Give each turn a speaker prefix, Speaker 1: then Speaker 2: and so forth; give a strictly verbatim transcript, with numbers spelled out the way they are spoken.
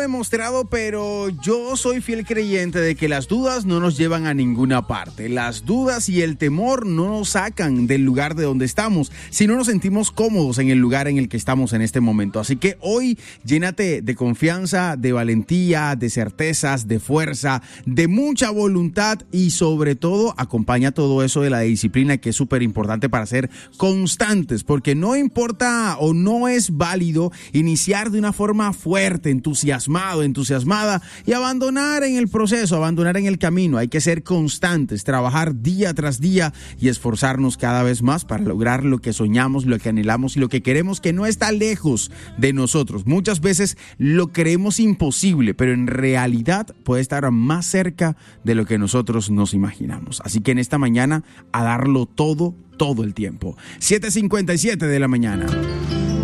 Speaker 1: demostrado, pero yo soy fiel creyente de que las dudas no nos llevan a ninguna parte. Las dudas y el temor no nos sacan del lugar de donde estamos, si no nos sentimos cómodos en el lugar en el que estamos en este momento. Así que hoy llénate de confianza, de valentía, de certezas, de fuerza, de mucha voluntad y sobre todo acompaña todo eso de la disciplina, que es súper importante para ser constantes, porque no importa o no es válido iniciar de una forma fuerte, entusiasmado, entusiasmada y abandonar en el proceso, abandonar en el camino. Hay que ser constantes, trabajar día tras día y esforzarnos cada vez más para lograr lo que soñamos, lo que anhelamos y lo que queremos, que no está lejos de nosotros. Muchas veces lo creemos imposible, pero en realidad puede estar más cerca de lo que nosotros nos imaginamos. Así que en esta mañana a darlo todo, todo el tiempo. siete cincuenta y siete de la mañana.